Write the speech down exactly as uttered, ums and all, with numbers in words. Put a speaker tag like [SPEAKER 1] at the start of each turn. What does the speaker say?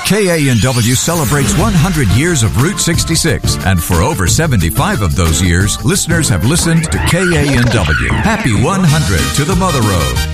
[SPEAKER 1] K A N W celebrates one hundred years of Route sixty-six, and for over seventy-five of those years, listeners have listened to K A N W. Happy one hundred to the Mother Road.